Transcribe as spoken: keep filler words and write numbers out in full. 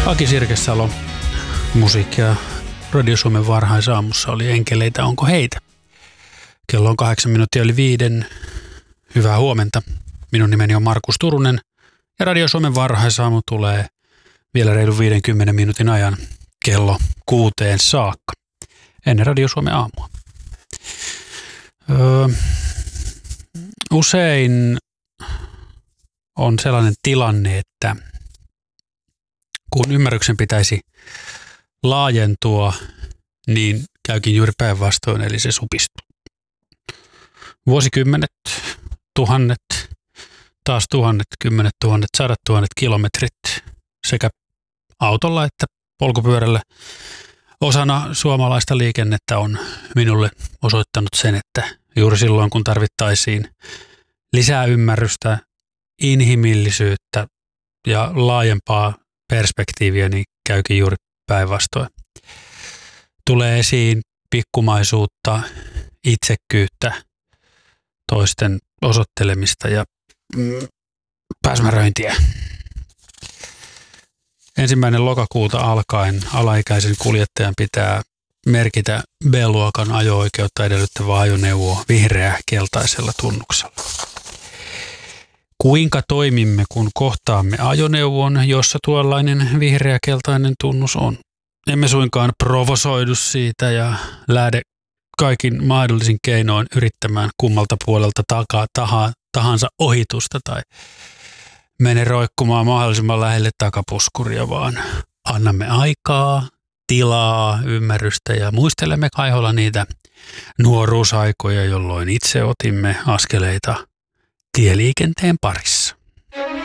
Aki Sirkesalo, musiikkia Radio Suomen varhaisaamussa oli enkeleitä, onko heitä? Kello on kahdeksan minuuttia yli viiden. Hyvää huomenta. Minun nimeni on Markus Turunen ja Radio Suomen varhaisaamu tulee vielä reilu viidenkymmenen minuutin ajan kello kuuteen saakka ennen Radio Suomen aamua. Öö, usein on sellainen tilanne, että kun ymmärryksen pitäisi laajentua, niin käykin juuri päinvastoin, eli se supistuu. Vuosikymmenet, tuhannet, taas tuhannet, kymmenet tuhannet, sadat tuhannet kilometrit sekä autolla että polkupyörällä osana suomalaista liikennettä on minulle osoittanut sen, että juuri silloin kun tarvittaisiin lisää ymmärrystä, inhimillisyyttä ja laajempaa perspektiiviä, niin käykin juuri päinvastoin. Tulee esiin pikkumaisuutta, itsekkyyttä, toisten osoittelemista ja mm, pääsmäröintiä. Ensimmäinen lokakuuta alkaen alaikäisen kuljettajan pitää merkitä B-luokan ajo-oikeutta edellyttävää ajoneuvoa vihreä keltaisella tunnuksella. Kuinka toimimme, kun kohtaamme ajoneuvon, jossa tuollainen vihreä keltainen tunnus on? Emme suinkaan provosoidu siitä ja lähde kaikin mahdollisin keinoin yrittämään kummalta puolelta takaa taha, tahansa ohitusta tai mene roikkumaan mahdollisimman lähelle takapuskuria, vaan annamme aikaa, tilaa, ymmärrystä ja muistelemme kaiholla niitä nuoruusaikoja, jolloin itse otimme askeleita tieliikenteen parissa.